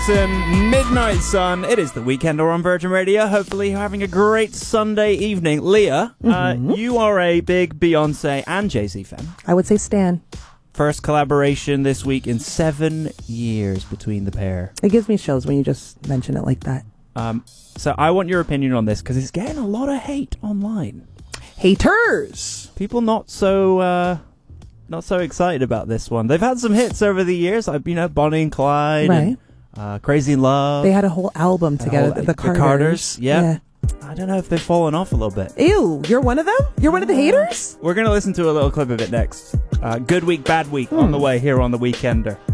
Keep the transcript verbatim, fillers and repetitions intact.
Midnight Sun. It is the Weekender on Virgin Radio. Hopefully you're having a great Sunday evening. Leah, mm-hmm. uh, you are a big Beyonce and Jay-Z fan. I would say Stan. First collaboration this week in seven years between the pair. It gives me chills when you just mention it like that. Um, so I want your opinion on this because it's getting a lot of hate online. Haters! People not so... Uh, not so excited about this one. They've had some hits over the years, like, you know, Bonnie and Clyde. Right. And, Uh, Crazy in Love. They had a whole album together, whole, the, the Carters. Carters. Yep. Yeah. I don't know if they've fallen off a little bit. Ew, you're one of them? You're one of the haters? We're going to listen to a little clip of it next. Uh, Good Week, Bad Week hmm. on the way here on The Weekender.